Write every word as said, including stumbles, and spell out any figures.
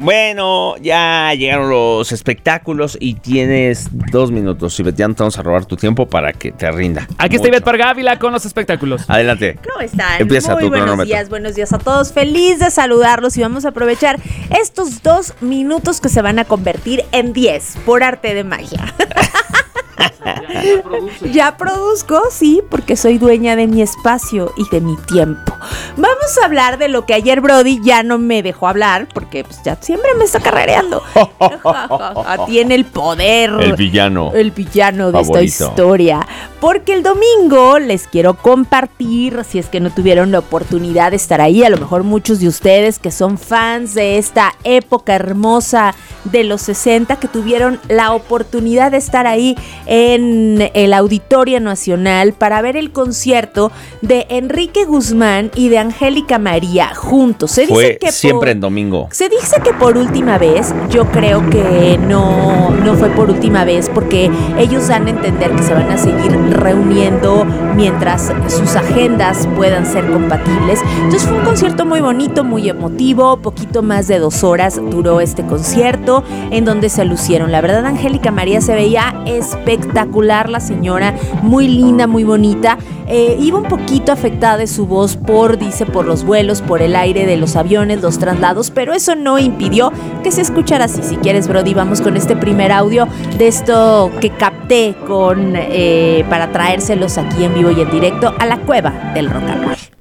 Bueno, ya llegaron los espectáculos y tienes dos minutos. Ivette, ya no te vamos a robar tu tiempo para que te rinda. Aquí está Ivette Parga Ávila con los espectáculos. Adelante. ¿Cómo están? Empieza Muy tu buenos cronómetro. días, buenos días a todos. Feliz de saludarlos y vamos a aprovechar estos dos minutos que se van a convertir en diez por arte de magia. Ya, ya, ya produzco, sí, porque soy dueña de mi espacio y de mi tiempo. Vamos a hablar de lo que ayer Brody ya no me dejó hablar, porque pues, ya siempre me está carrereando. Tiene el poder. El villano. El villano de favorito. esta historia. Porque el domingo les quiero compartir, si es que no tuvieron la oportunidad de estar ahí, a lo mejor muchos de ustedes que son fans de esta época hermosa de los sesenta, que tuvieron la oportunidad de estar ahí en el Auditorio Nacional para ver el concierto de Enrique Guzmán y de Angélica María juntos. Se Fue dice que siempre por, en domingo. Se dice que por última vez, yo creo que no, no fue por última vez, porque ellos dan a entender que se van a seguir reuniendo mientras sus agendas puedan ser compatibles. Entonces fue un concierto muy bonito, muy emotivo, poquito más de dos horas duró este concierto, en donde se lucieron. La verdad, Angélica María se veía espectacular, la señora, muy linda, muy bonita. Eh, iba un poquito afectada de su voz por, dice, por los vuelos, por el aire de los aviones, los traslados, pero eso no impidió que se escuchara así. Si quieres, Brody, vamos con este primer audio de esto que capté con, eh, para traérselos aquí en vivo y en directo a la Cueva del Rock and Roll.